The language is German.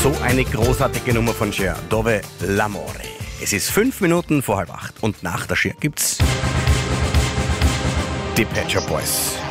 So eine großartige Nummer von Cher, Dove l'amore. Es ist 5 Minuten vor 7:30 und nach der Cher gibt's die Pet Shop Boys.